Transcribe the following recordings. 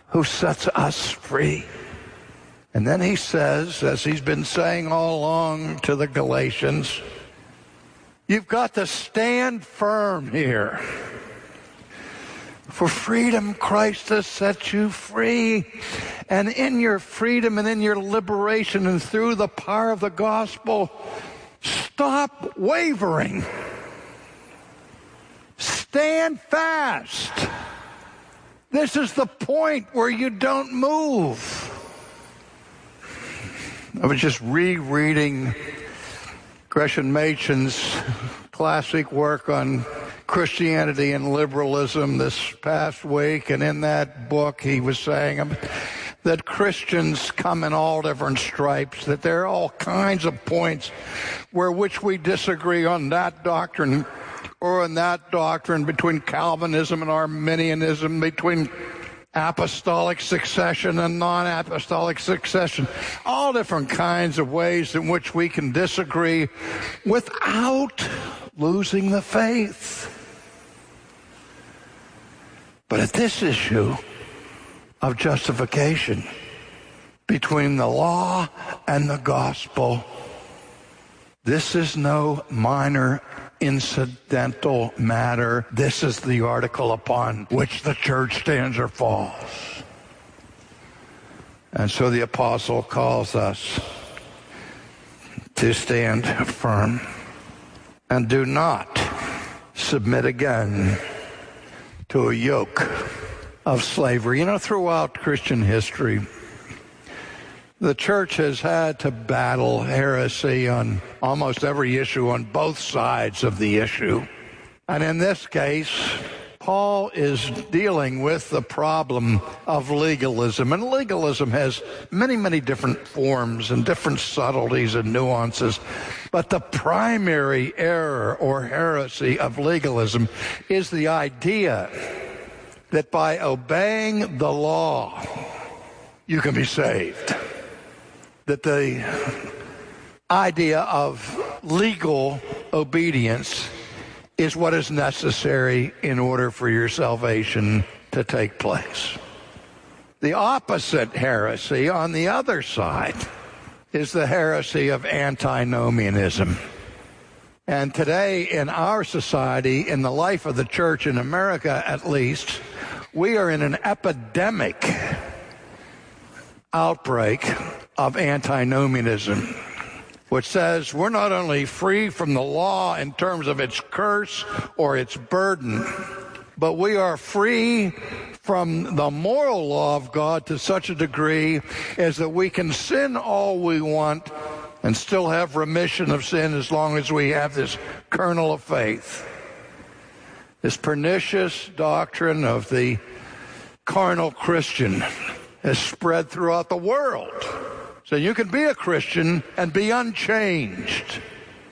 who sets us free. And then he says, as he's been saying all along to the Galatians, you've got to stand firm here. For freedom, Christ has set you free. And in your freedom and in your liberation and through the power of the gospel, stop wavering. Stand fast. This is the point where you don't move. I was just rereading Gresham Machen's classic work on Christianity and liberalism this past week, and in that book he was saying that Christians come in all different stripes, that there are all kinds of points where which we disagree on that doctrine or on that doctrine, between Calvinism and Arminianism, between apostolic succession and non-apostolic succession, all different kinds of ways in which we can disagree without losing the faith. But at this issue of justification, between the law and the gospel, this is no minor incidental matter. This is the article upon which the church stands or falls. And so the apostle calls us to stand firm and do not submit again to a yoke of slavery. You know, throughout Christian history, the church has had to battle heresy on almost every issue on both sides of the issue. And in this case, Paul is dealing with the problem of legalism. And legalism has many, many different forms and different subtleties and nuances. But the primary error or heresy of legalism is the idea that by obeying the law, you can be saved. That the idea of legal obedience is what is necessary in order for your salvation to take place. The opposite heresy on the other side is the heresy of antinomianism. And today in our society, in the life of the church in America at least, we are in an epidemic outbreak of antinomianism, which says we're not only free from the law in terms of its curse or its burden, but we are free from the moral law of God to such a degree as that we can sin all we want and still have remission of sin as long as we have this kernel of faith. This pernicious doctrine of the carnal Christian has spread throughout the world. So you can be a Christian and be unchanged.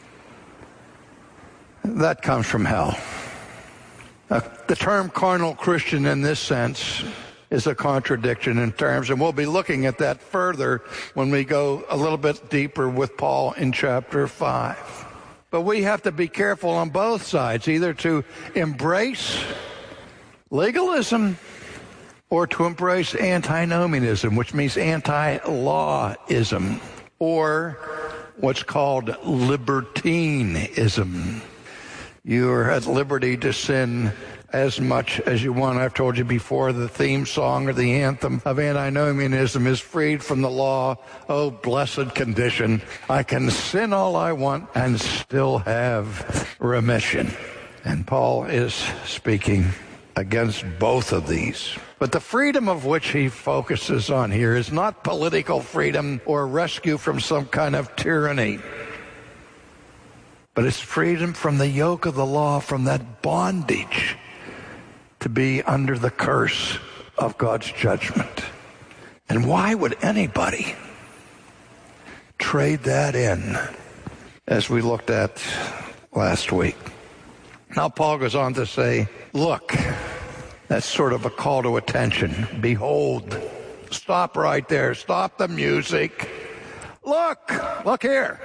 That comes from hell. The term carnal Christian in this sense is a contradiction in terms, and we'll be looking at that further when we go a little bit deeper with Paul in chapter 5. But we have to be careful on both sides, either to embrace legalism or to embrace antinomianism, which means anti-lawism, or what's called libertinism. You're at liberty to sin as much as you want. I've told you before, the theme song or the anthem of antinomianism is freed from the law. Oh, blessed condition. I can sin all I want and still have remission. And Paul is speaking against both of these. But the freedom of which he focuses on here is not political freedom or rescue from some kind of tyranny, but it's freedom from the yoke of the law, from that bondage to be under the curse of God's judgment. And why would anybody trade that in, as we looked at last week? Now Paul goes on to say, look, that's sort of a call to attention. Behold, stop right there. Stop the music. Look here.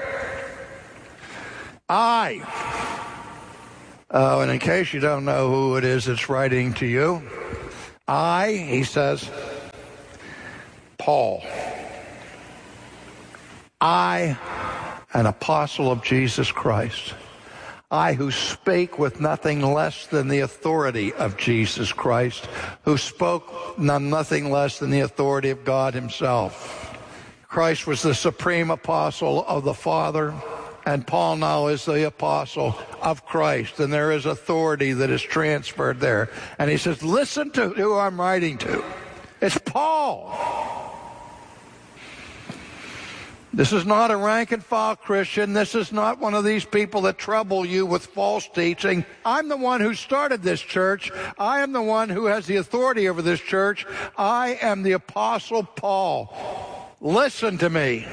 And in case you don't know who it is that's writing to you, he says, Paul, I, an apostle of Jesus Christ, I who spake with nothing less than the authority of Jesus Christ, who spoke nothing less than the authority of God himself. Christ was the supreme apostle of the Father, and Paul now is the apostle of Christ, and there is authority that is transferred there. And he says, listen to who I'm writing to. It's Paul. This is not a rank-and-file Christian. This is not one of these people that trouble you with false teaching. I'm the one who started this church. I am the one who has the authority over this church. I am the Apostle Paul. Listen to me.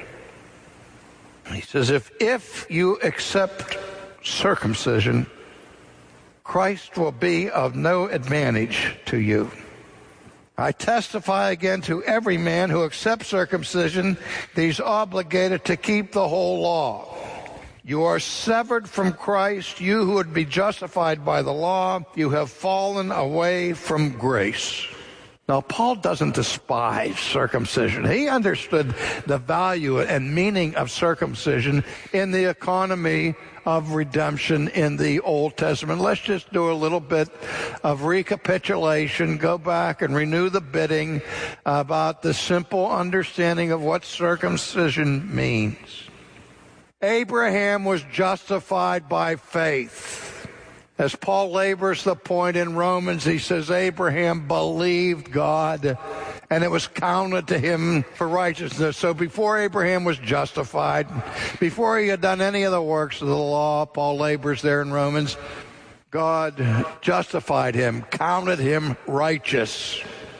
He says, if you accept circumcision, Christ will be of no advantage to you. I testify again to every man who accepts circumcision, that he's obligated to keep the whole law. You are severed from Christ, you who would be justified by the law. You have fallen away from grace. Now, Paul doesn't despise circumcision. He understood the value and meaning of circumcision in the economy of redemption in the Old Testament. Let's just do a little bit of recapitulation, go back and renew the bidding about the simple understanding of what circumcision means. Abraham was justified by faith. As Paul labors the point in Romans, he says Abraham believed God, and it was counted to him for righteousness. So before Abraham was justified, before he had done any of the works of the law, Paul labors there in Romans, God justified him, counted him righteous.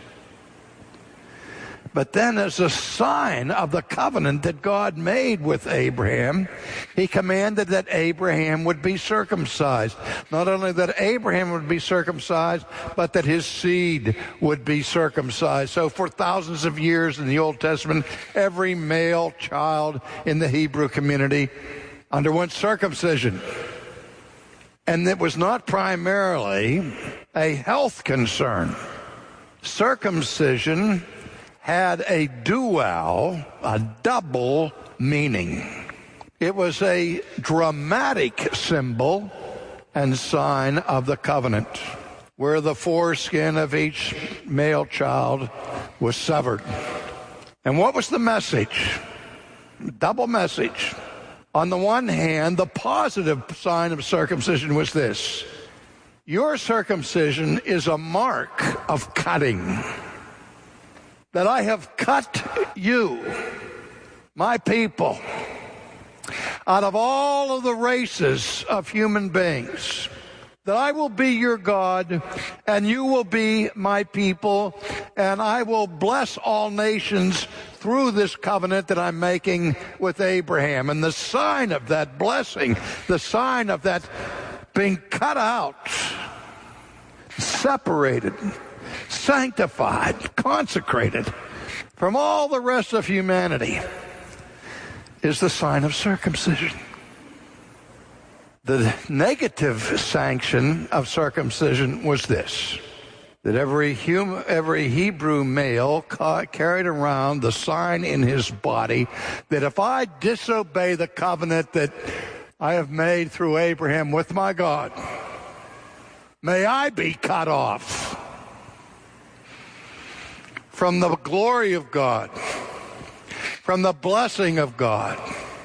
But then as a sign of the covenant that God made with Abraham, he commanded that Abraham would be circumcised. Not only that Abraham would be circumcised, but that his seed would be circumcised. So for thousands of years in the Old Testament, every male child in the Hebrew community underwent circumcision. And it was not primarily a health concern. Circumcision had a double meaning. It was a dramatic symbol and sign of the covenant, where the foreskin of each male child was severed. And what was the message? Double message. On the one hand, the positive sign of circumcision was this: your circumcision is a mark of cutting. That I have cut you, my people, out of all of the races of human beings. That I will be your God, and you will be my people, and I will bless all nations through this covenant that I'm making with Abraham. And the sign of that blessing, the sign of that being cut out, separated, sanctified, consecrated from all the rest of humanity, is the sign of circumcision. The negative sanction of circumcision was this: that every Hebrew male carried around the sign in his body that if I disobey the covenant that I have made through Abraham with my God, may I be cut off from the glory of God, from the blessing of God,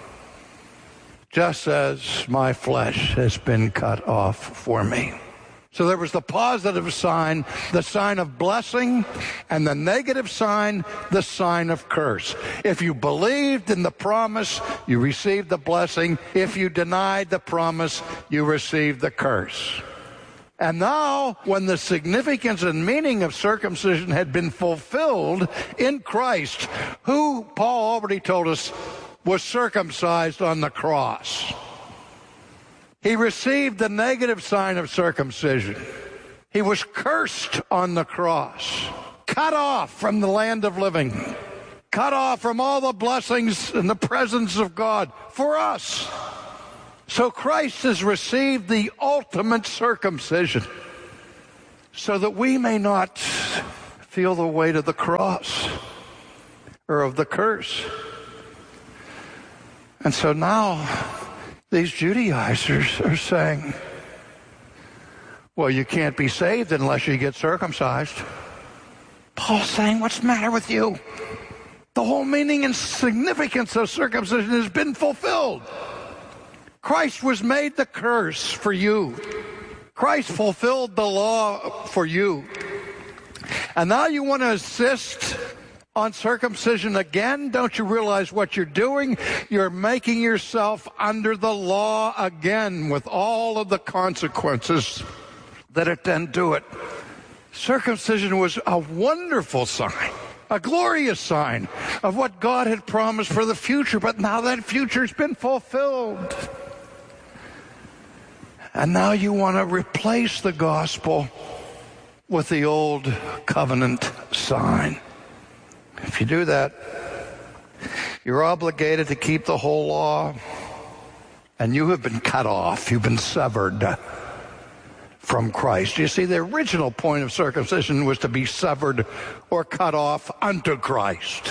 just as my flesh has been cut off for me. So there was the positive sign, the sign of blessing, and the negative sign, the sign of curse. If you believed in the promise, you received the blessing. If you denied the promise, you received the curse. And now, when the significance and meaning of circumcision had been fulfilled in Christ, who, Paul already told us, was circumcised on the cross. He received the negative sign of circumcision. He was cursed on the cross, cut off from the land of living, cut off from all the blessings and the presence of God for us. So Christ has received the ultimate circumcision so that we may not feel the weight of the cross, or of the curse. And so now these Judaizers are saying, well, you can't be saved unless you get circumcised. Paul's saying, what's the matter with you? The whole meaning and significance of circumcision has been fulfilled. Christ was made the curse for you. Christ fulfilled the law for you. And now you want to insist on circumcision again? Don't you realize what you're doing? You're making yourself under the law again with all of the consequences that attend to it. Circumcision was a wonderful sign, a glorious sign of what God had promised for the future, but now that future's been fulfilled. And now you want to replace the gospel with the old covenant sign. If you do that, you're obligated to keep the whole law, and you have been cut off. You've been severed from Christ. You see, the original point of circumcision was to be severed or cut off unto Christ.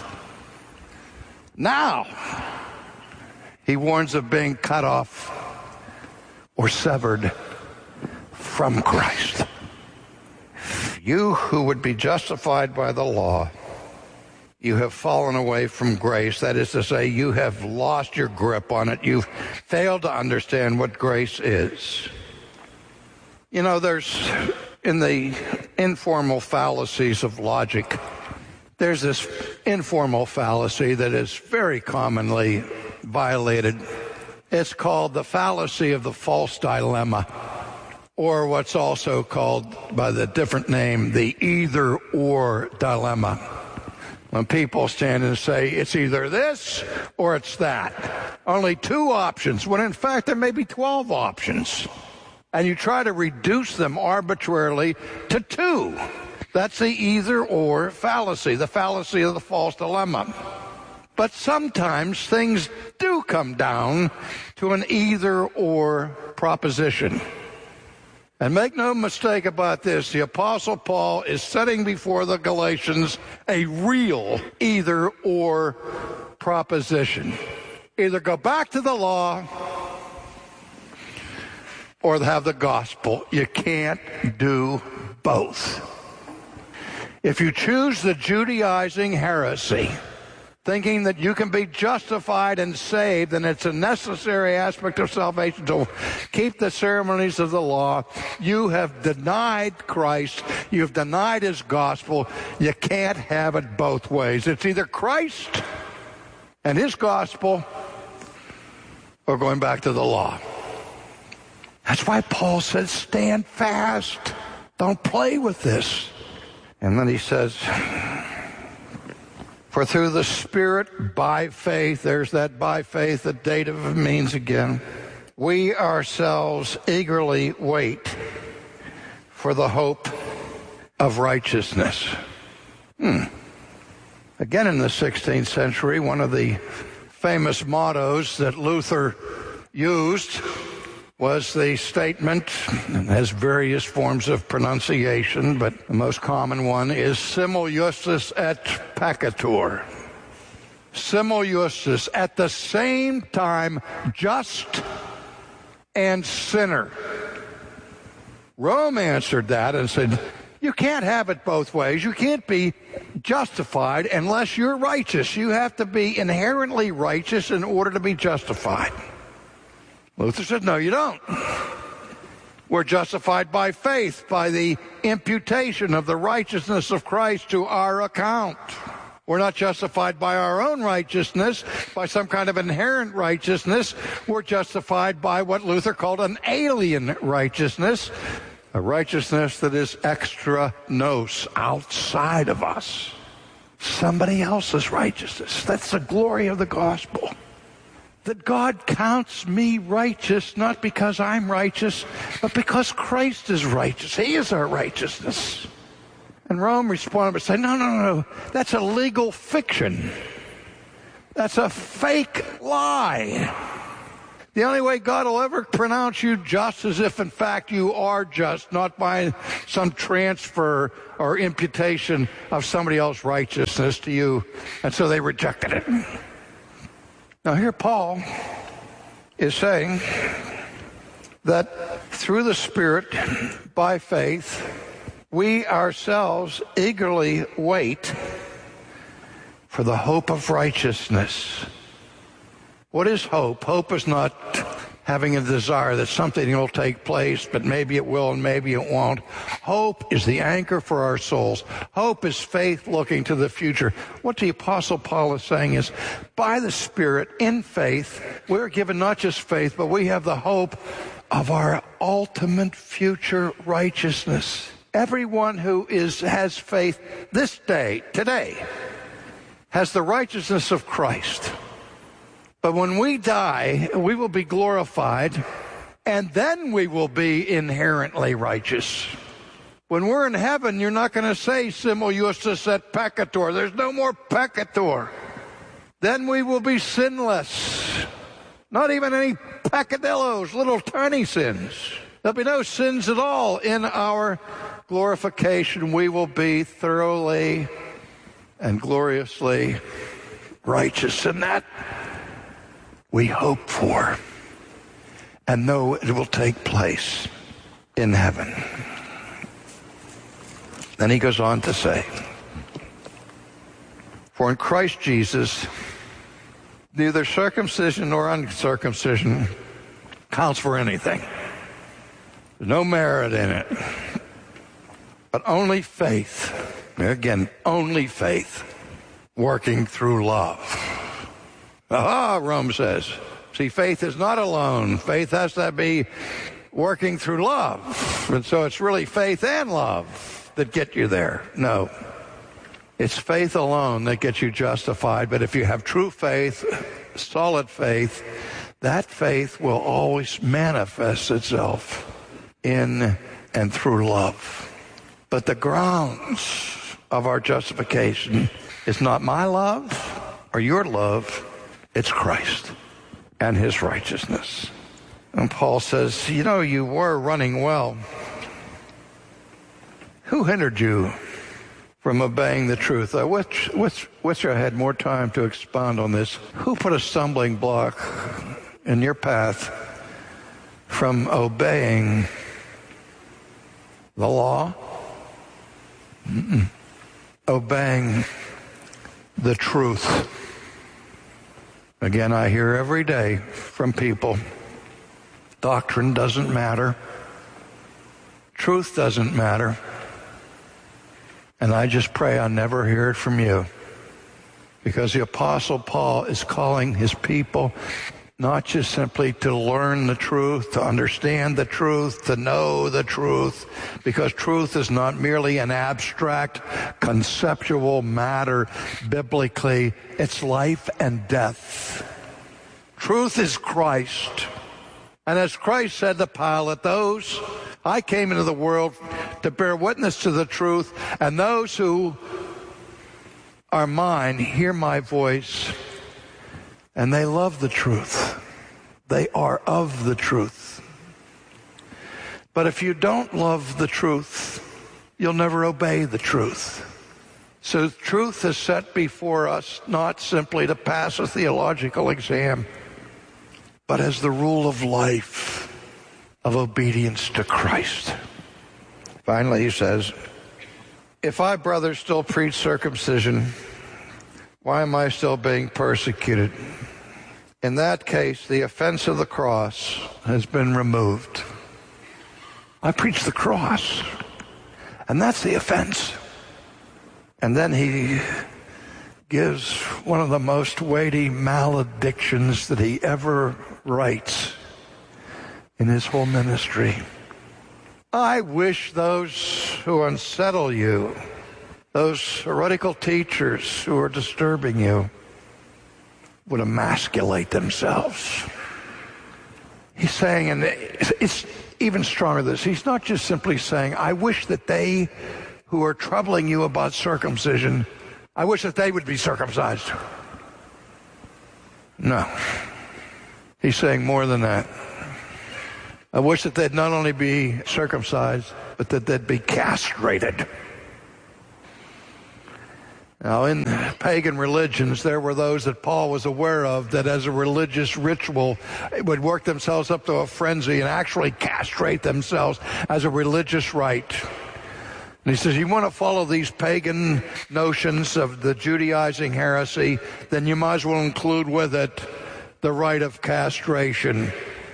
Now, he warns of being cut off or severed from Christ. You who would be justified by the law, you have fallen away from grace. That is to say, you have lost your grip on it. You've failed to understand what grace is. You know, there's, in the informal fallacies of logic, there's this informal fallacy that is very commonly violated. It's called the fallacy of the false dilemma, or what's also called by the different name, the either-or dilemma. When people stand and say, it's either this or it's that. Only two options, when in fact there may be 12 options. And you try to reduce them arbitrarily to two. That's the either-or fallacy, the fallacy of the false dilemma. But sometimes things do come down to an either-or proposition. And make no mistake about this, the Apostle Paul is setting before the Galatians a real either-or proposition. Either go back to the law or have the gospel. You can't do both. If you choose the Judaizing heresy, thinking that you can be justified and saved, and it's a necessary aspect of salvation to keep the ceremonies of the law, you have denied Christ. You've denied his gospel. You can't have it both ways. It's either Christ and his gospel or going back to the law. That's why Paul says, stand fast. Don't play with this. And then he says, for through the Spirit, by faith, there's that by faith that dative means again, we ourselves eagerly wait for the hope of righteousness. Again, in the 16th century, one of the famous mottos that Luther used was the statement, and has various forms of pronunciation, but the most common one is simul justus et peccator. Simul justus, at the same time, just and sinner. Rome answered that and said, you can't have it both ways. You can't be justified unless you're righteous. You have to be inherently righteous in order to be justified. Luther said, no, you don't. We're justified by faith, by the imputation of the righteousness of Christ to our account. We're not justified by our own righteousness, by some kind of inherent righteousness. We're justified by what Luther called an alien righteousness, a righteousness that is extra nos, outside of us. Somebody else's righteousness. That's the glory of the gospel. That God counts me righteous, not because I'm righteous, but because Christ is righteous. He is our righteousness. And Rome responded by saying, no, that's a legal fiction. That's a fake lie. The only way God will ever pronounce you just is if, in fact, you are just, not by some transfer or imputation of somebody else's righteousness to you. And so they rejected it. Now here Paul is saying that through the Spirit, by faith, we ourselves eagerly wait for the hope of righteousness. What is hope? Hope is not having a desire that something will take place, but maybe it will and maybe it won't. Hope is the anchor for our souls. Hope is faith looking to the future. What the Apostle Paul is saying is, by the Spirit, in faith, we're given not just faith, but we have the hope of our ultimate future righteousness. Everyone who has faith this day, today, has the righteousness of Christ. But when we die, we will be glorified, and then we will be inherently righteous. When we're in heaven, you're not going to say, simul justus et peccator. There's no more peccator. Then we will be sinless. Not even any peccadillos, little tiny sins. There'll be no sins at all in our glorification. We will be thoroughly and gloriously righteous. And that we hope for and know it will take place in heaven. Then he goes on to say, for in Christ Jesus, neither circumcision nor uncircumcision counts for anything. There's no merit in it, but only faith. Again, only faith working through love. Aha, Rome says. See, faith is not alone. Faith has to be working through love. And so it's really faith and love that get you there. No. It's faith alone that gets you justified. But if you have true faith, solid faith, that faith will always manifest itself in and through love. But the grounds of our justification is not my love or your love. It's Christ and his righteousness. And Paul says, you know, you were running well. Who hindered you from obeying the truth? I wish I had more time to expound on this. Who put a stumbling block in your path from obeying the law? Obeying the truth. Again, I hear every day from people, doctrine doesn't matter, truth doesn't matter, and I just pray I never hear it from you, because the Apostle Paul is calling his people not just simply to learn the truth, to understand the truth, to know the truth, because truth is not merely an abstract, conceptual matter biblically. It's life and death. Truth is Christ. And as Christ said to Pilate, I came into the world to bear witness to the truth, and those who are mine hear my voice, and they love the truth. They are of the truth. But if you don't love the truth, you'll never obey the truth. So truth is set before us not simply to pass a theological exam, but as the rule of life, of obedience to Christ. Finally, he says, if I, brothers, still preach circumcision, why am I still being persecuted? In that case, the offense of the cross has been removed. I preach the cross, and that's the offense. And then he gives one of the most weighty maledictions that he ever writes in his whole ministry. I wish those who unsettle you, those heretical teachers who are disturbing you, would emasculate themselves. He's saying, and it's even stronger than this, he's not just simply saying, I wish that they who are troubling you about circumcision, I wish that they would be circumcised. No. He's saying more than that. I wish that they'd not only be circumcised, but that they'd be castrated. Now, in pagan religions, there were those that Paul was aware of that as a religious ritual would work themselves up to a frenzy and actually castrate themselves as a religious rite. And he says, you want to follow these pagan notions of the Judaizing heresy, then you might as well include with it the rite of castration.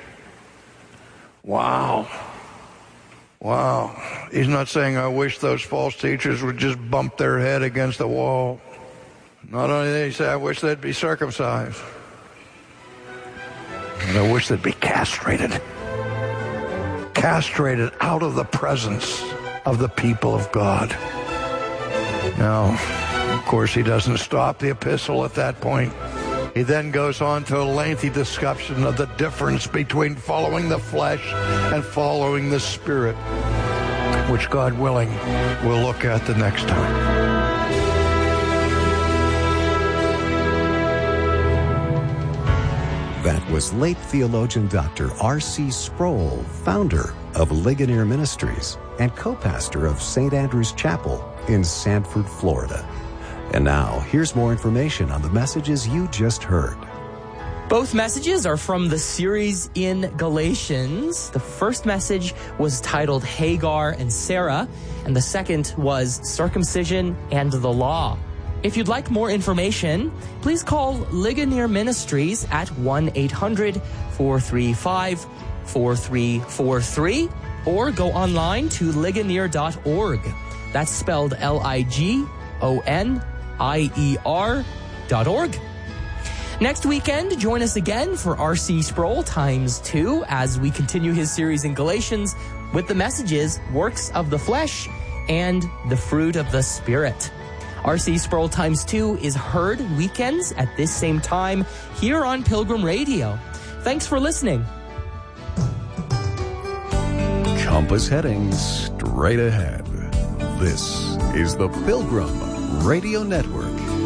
Wow. Wow. He's not saying, I wish those false teachers would just bump their head against the wall. Not only that, he said, I wish they'd be circumcised. And I wish they'd be castrated. Castrated out of the presence of the people of God. Now, of course, he doesn't stop the epistle at that point. He then goes on to a lengthy discussion of the difference between following the flesh and following the Spirit, which, God willing, we'll look at the next time. That was late theologian Dr. R.C. Sproul, founder of Ligonier Ministries and co-pastor of St. Andrew's Chapel in Sanford, Florida. And now, here's more information on the messages you just heard. Both messages are from the series in Galatians. The first message was titled Hagar and Sarah, and the second was Circumcision and the Law. If you'd like more information, please call Ligonier Ministries at 1-800-435-4343 or go online to ligonier.org. That's spelled LIGONIER.org. Next weekend, join us again for R.C. Sproul times 2 as we continue his series in Galatians with the messages, works of the flesh and the fruit of the Spirit. R.C. Sproul times 2 is heard weekends at this same time here on Pilgrim Radio. Thanks for listening. Compass heading straight ahead. This is the Pilgrim Radio Network.